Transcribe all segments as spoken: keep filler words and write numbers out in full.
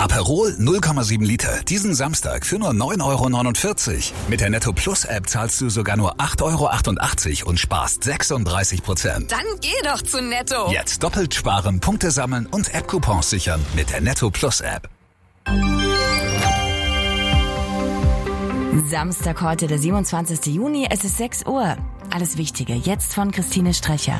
Aperol null Komma sieben Liter, diesen Samstag für nur neun Euro neunundvierzig. Mit der Netto Plus App zahlst du sogar nur acht Euro achtundachtzig und sparst sechsunddreißig Prozent. Dann geh doch zu Netto. Jetzt doppelt sparen, Punkte sammeln und App-Coupons sichern mit der Netto Plus App. Samstag heute, der siebenundzwanzigster Juni, es ist sechs Uhr. Alles Wichtige jetzt von Christine Strecher.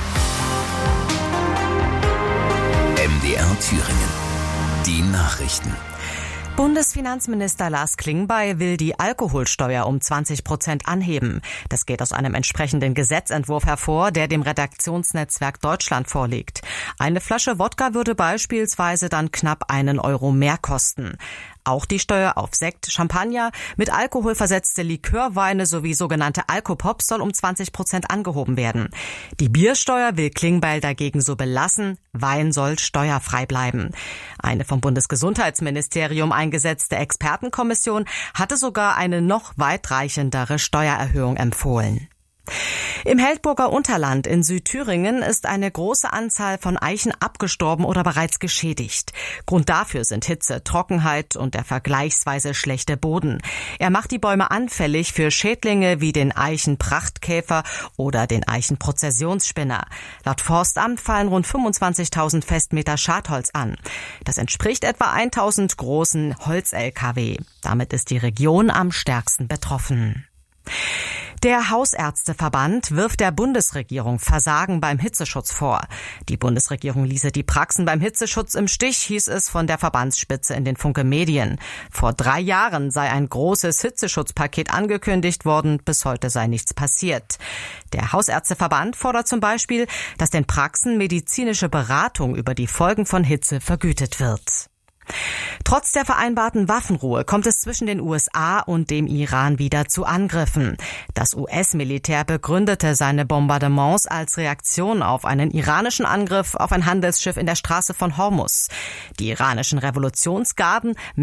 M D R Thüringen. Die Nachrichten. Bundesfinanzminister Lars Klingbeil will die Alkoholsteuer um zwanzig Prozent anheben. Das geht aus einem entsprechenden Gesetzentwurf hervor, der dem Redaktionsnetzwerk Deutschland vorliegt. Eine Flasche Wodka würde beispielsweise dann knapp einen Euro mehr kosten. Auch die Steuer auf Sekt, Champagner, mit Alkohol versetzte Likörweine sowie sogenannte Alkopops soll um zwanzig Prozent angehoben werden. Die Biersteuer will Klingbeil dagegen so belassen. Wein soll steuerfrei bleiben. Eine vom Bundesgesundheitsministerium eingesetzte Expertenkommission hatte sogar eine noch weitreichendere Steuererhöhung empfohlen. Im Heldburger Unterland in Südthüringen ist eine große Anzahl von Eichen abgestorben oder bereits geschädigt. Grund dafür sind Hitze, Trockenheit und der vergleichsweise schlechte Boden. Er macht die Bäume anfällig für Schädlinge wie den Eichenprachtkäfer oder den Eichenprozessionsspinner. Laut Forstamt fallen rund fünfundzwanzigtausend Festmeter Schadholz an. Das entspricht etwa tausend großen Holz-L K W. Damit ist die Region am stärksten betroffen. Der Hausärzteverband wirft der Bundesregierung Versagen beim Hitzeschutz vor. Die Bundesregierung ließe die Praxen beim Hitzeschutz im Stich, hieß es von der Verbandsspitze in den Funke Medien. Vor drei Jahren sei ein großes Hitzeschutzpaket angekündigt worden, bis heute sei nichts passiert. Der Hausärzteverband fordert zum Beispiel, dass den Praxen medizinische Beratung über die Folgen von Hitze vergütet wird. Trotz der vereinbarten Waffenruhe kommt es zwischen den U S A und dem Iran wieder zu Angriffen. Das U S-Militär begründete seine Bombardements als Reaktion auf einen iranischen Angriff auf ein Handelsschiff in der Straße von Hormuz. Die iranischen Revolutionsgarden